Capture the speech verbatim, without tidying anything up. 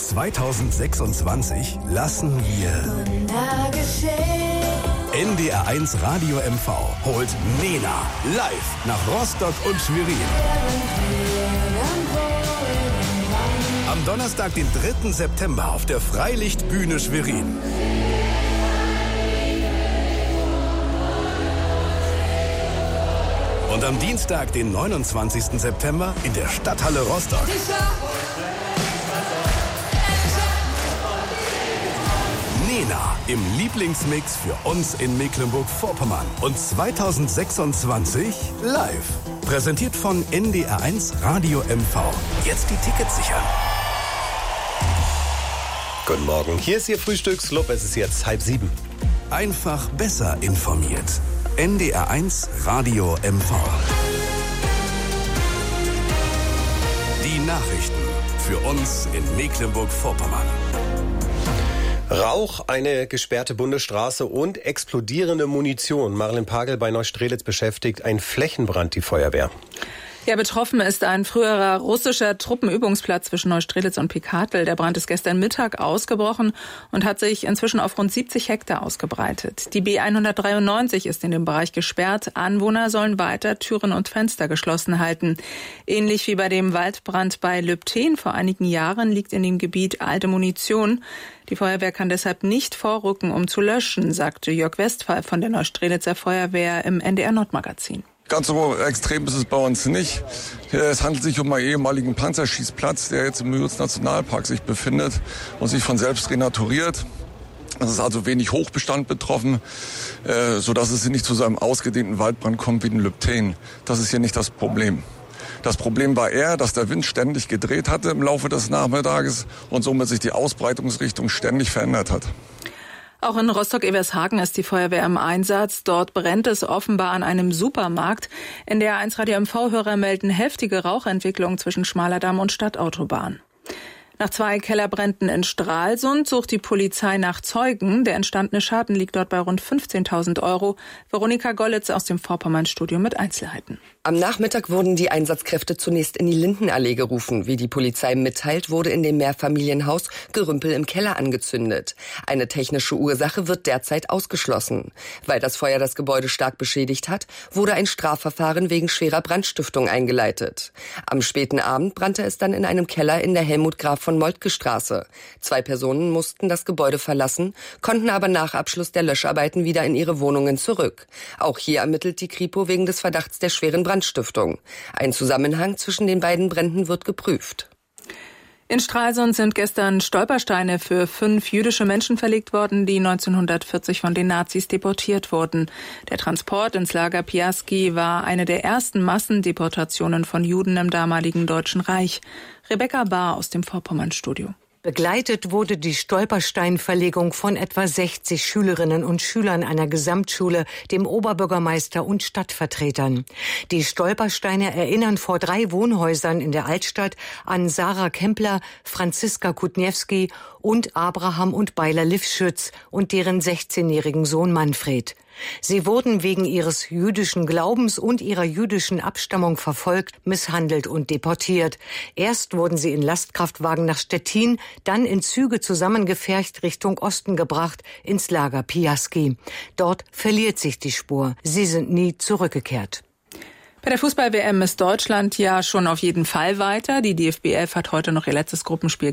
zweitausendsechsundzwanzig lassen wir N D R eins Radio M V holt Nena live nach Rostock und Schwerin. Am Donnerstag, den dritten September auf der Freilichtbühne Schwerin. Und am Dienstag, den neunundzwanzigsten September in der Stadthalle Rostock. Nena im Lieblingsmix für uns in Mecklenburg-Vorpommern und zweitausendsechsundzwanzig live. Präsentiert von N D R eins Radio M V. Jetzt die Tickets sichern. Guten Morgen, hier ist Ihr Frühstücksclub. Es ist jetzt halb sieben. Einfach besser informiert. N D R eins Radio M V. Die Nachrichten für uns in Mecklenburg-Vorpommern. Rauch, eine gesperrte Bundesstraße und explodierende Munition. Marlen Pagel bei Neustrelitz beschäftigt ein Flächenbrand die Feuerwehr. Ja, betroffen ist ein früherer russischer Truppenübungsplatz zwischen Neustrelitz und Pickartel. Der Brand ist gestern Mittag ausgebrochen und hat sich inzwischen auf rund siebzig Hektar ausgebreitet. Die B hundertdreiundneunzig ist in dem Bereich gesperrt. Anwohner sollen weiter Türen und Fenster geschlossen halten. Ähnlich wie bei dem Waldbrand bei Lübten vor einigen Jahren liegt in dem Gebiet alte Munition. Die Feuerwehr kann deshalb nicht vorrücken, um zu löschen, sagte Jörg Westphal von der Neustrelitzer Feuerwehr im N D R Nordmagazin. Ganz so extrem ist es bei uns nicht. Es handelt sich um einen ehemaligen Panzerschießplatz, der jetzt im Müritz-Nationalpark sich befindet und sich von selbst renaturiert. Es ist also wenig Hochbestand betroffen, äh, sodass es nicht zu so einem ausgedehnten Waldbrand kommt wie in Lübten. Das ist hier nicht das Problem. Das Problem war eher, dass der Wind ständig gedreht hatte im Laufe des Nachmittages und somit sich die Ausbreitungsrichtung ständig verändert hat. Auch in Rostock-Evershagen ist die Feuerwehr im Einsatz. Dort brennt es offenbar an einem Supermarkt. N D R eins Radio M V-Hörer melden heftige Rauchentwicklung zwischen Schmalerdamm und Stadtautobahn. Nach zwei Kellerbränden in Stralsund sucht die Polizei nach Zeugen. Der entstandene Schaden liegt dort bei rund fünfzehntausend Euro. Veronika Gollitz aus dem Vorpommern-Studio mit Einzelheiten. Am Nachmittag wurden die Einsatzkräfte zunächst in die Lindenallee gerufen. Wie die Polizei mitteilt, wurde in dem Mehrfamilienhaus Gerümpel im Keller angezündet. Eine technische Ursache wird derzeit ausgeschlossen. Weil das Feuer das Gebäude stark beschädigt hat, wurde ein Strafverfahren wegen schwerer Brandstiftung eingeleitet. Am späten Abend brannte es dann in einem Keller in der Helmut Graf von Moltke Straße. Zwei Personen mussten das Gebäude verlassen, konnten aber nach Abschluss der Löscharbeiten wieder in ihre Wohnungen zurück. Auch hier ermittelt die Kripo wegen des Verdachts der schweren Brandstiftung. Ein Zusammenhang zwischen den beiden Bränden wird geprüft. In Stralsund sind gestern Stolpersteine für fünf jüdische Menschen verlegt worden, die neunzehnhundertvierzig von den Nazis deportiert wurden. Der Transport ins Lager Piaski war eine der ersten Massendeportationen von Juden im damaligen Deutschen Reich. Rebecca Bahr aus dem Vorpommern-Studio. Begleitet wurde die Stolpersteinverlegung von etwa sechzig Schülerinnen und Schülern einer Gesamtschule, dem Oberbürgermeister und Stadtvertretern. Die Stolpersteine erinnern vor drei Wohnhäusern in der Altstadt an Sarah Kempler, Franziska Kutniewski und Abraham und Beiler Lifschütz und deren sechzehnjährigen Sohn Manfred. Sie wurden wegen ihres jüdischen Glaubens und ihrer jüdischen Abstammung verfolgt, misshandelt und deportiert. Erst wurden sie in Lastkraftwagen nach Stettin, dann in Züge zusammengefercht Richtung Osten gebracht, ins Lager Piaski. Dort verliert sich die Spur. Sie sind nie zurückgekehrt. Bei der Fußball-W M ist Deutschland ja schon auf jeden Fall weiter. Die D F B elf hat heute noch ihr letztes Gruppenspiel